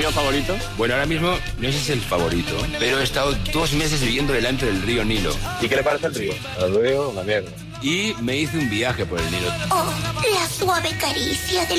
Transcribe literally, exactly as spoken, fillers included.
río favorito? Bueno, ahora mismo no sé si es el favorito, pero he estado dos meses viviendo delante del río Nilo. ¿Y qué le parece el río? El río, una mierda. Y me hice un viaje por el Nilo. Oh, la suave caricia del